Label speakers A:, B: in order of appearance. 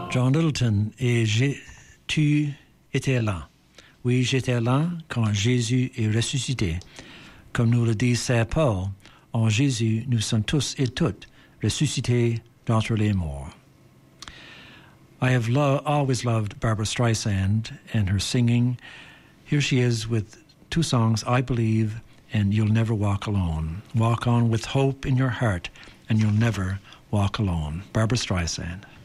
A: John Littleton et tu étais là. Oui, j'étais là quand Jésus est ressuscité. Comme nous le dit Saint Paul, en Jésus, nous sommes tous et toutes ressuscités d'entre les morts. I have always loved Barbara Streisand and her singing. Here she is with two songs, I Believe and You'll Never Walk Alone. Walk on with hope in your heart and you'll never walk alone. Barbara Streisand.